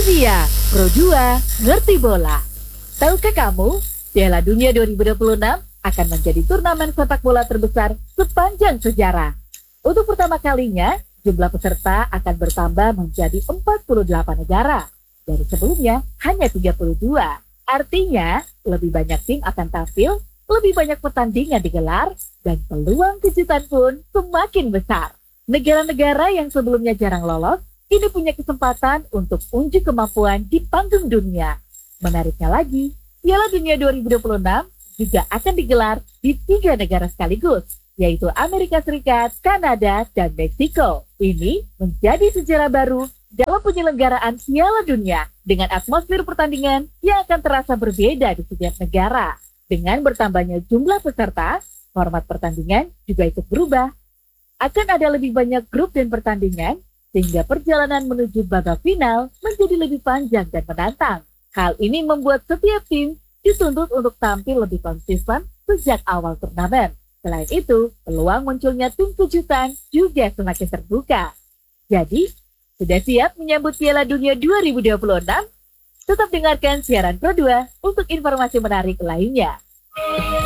dia, Pro 2 ngerti bola. Tahukah kamu, Piala Dunia 2026 akan menjadi turnamen sepak bola terbesar sepanjang sejarah. Untuk pertama kalinya, jumlah peserta akan bertambah menjadi 48 negara. Dari sebelumnya hanya 32. Artinya, lebih banyak tim akan tampil, lebih banyak pertandingan digelar, dan peluang kejutan pun semakin besar. Negara-negara yang sebelumnya jarang lolos, kini punya kesempatan untuk unjuk kemampuan di panggung dunia. Menariknya lagi, Piala Dunia 2026 juga akan digelar di 3 negara sekaligus, yaitu Amerika Serikat, Kanada, dan Meksiko. Ini menjadi sejarah baru dalam penyelenggaraan Piala Dunia dengan atmosfer pertandingan yang akan terasa berbeda di setiap negara. Dengan bertambahnya jumlah peserta, format pertandingan juga ikut berubah. Akan ada lebih banyak grup dan pertandingan, sehingga perjalanan menuju babak final menjadi lebih panjang dan menantang. Hal ini membuat setiap tim dituntut untuk tampil lebih konsisten sejak awal turnamen. Selain itu, peluang munculnya tim kejutan juga semakin terbuka. Jadi, sudah siap menyambut Piala Dunia 2026? Tetap dengarkan siaran Pro 2 untuk informasi menarik lainnya.